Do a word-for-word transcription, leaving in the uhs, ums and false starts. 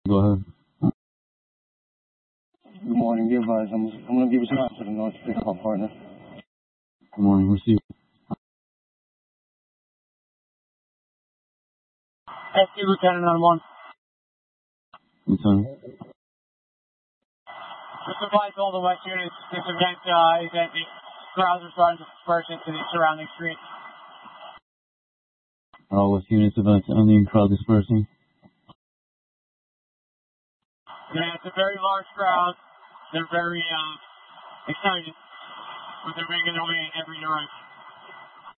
Go ahead. Good morning. Be advised. I'm, I'm going to give you some answer to know to pick up our partner. Good morning. Receive. S Q Lieutenant on one. Lieutenant. Just advise all the West units. This event uh, is ending. Crowds are starting to disperse into the surrounding streets. All West units events ending. Crowd dispersing. Yeah, it's a very large crowd. They're very uh, excited, but they're making their way in every direction.